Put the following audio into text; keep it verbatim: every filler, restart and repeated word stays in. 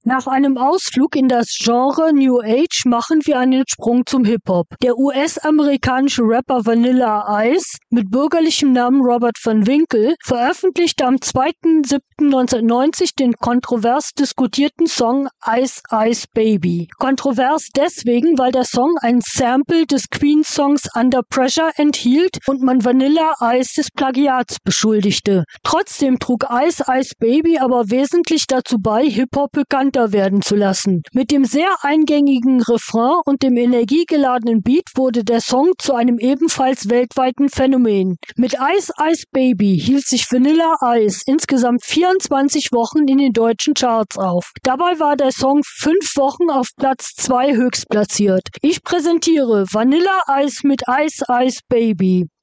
Nach einem Ausflug in das Genre New Age machen wir einen Sprung zum Hip-Hop. Der U S-amerikanische Rapper Vanilla Ice, mit bürgerlichem Namen Robert Van Winkle, veröffentlichte am zweiten siebten neunzehnhundertneunzig den kontrovers diskutierten Song Ice Ice Baby. Kontrovers deswegen, weil der Song ein Sample des Queen-Songs Under Pressure enthielt und man Vanilla Ice des Plagiats beschuldigte. Trotzdem trug Ice Ice Baby aber wesentlich dazu bei, Hip-Hop bekannter werden zu lassen. Mit dem sehr eingängigen Refrain und dem energiegeladenen Beat wurde der Song zu einem ebenfalls weltweiten Phänomen. Mit Ice Ice Baby hielt sich Vanilla Ice insgesamt vierundzwanzig Wochen in den deutschen Charts auf. Dabei war der Song fünf Wochen auf Platz zwei höchstplatziert. Ich präsentiere Vanilla Ice mit Ice Ice Baby.